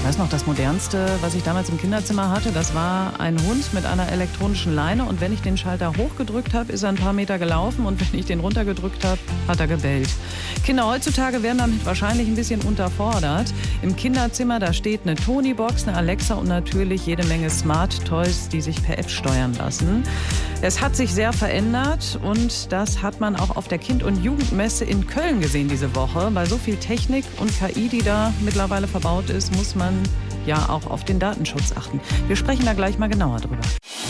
Ich weiß noch, das Modernste, was ich damals im Kinderzimmer hatte, das war ein Hund mit einer elektronischen Leine. Und wenn ich den Schalter hochgedrückt habe, ist er ein paar Meter gelaufen. Und wenn ich den runtergedrückt habe, hat er gebellt. Kinder heutzutage werden damit wahrscheinlich ein bisschen unterfordert. Im Kinderzimmer, da steht eine Tony-Box, eine Alexa und natürlich jede Menge Smart Toys, die sich per App steuern lassen. Es hat sich sehr verändert und das hat man auch auf der Kind- und Jugendmesse in Köln gesehen diese Woche. Bei so viel Technik und KI, die da mittlerweile verbaut ist, muss man ja auch auf den Datenschutz achten. Wir sprechen da gleich mal genauer drüber.